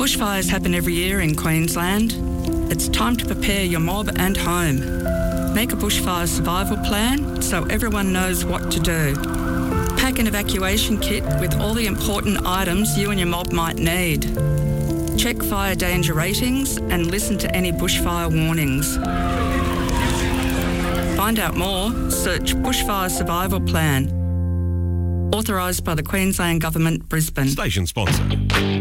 Bushfires happen every year in Queensland. It's time to prepare your mob and home. Make a bushfire survival plan so everyone knows what to do. Pack an evacuation kit with all the important items you and your mob might need. Check fire danger ratings and listen to any bushfire warnings. Find out more, search Bushfire Survival Plan. Authorised by the Queensland Government, Brisbane. Station sponsor.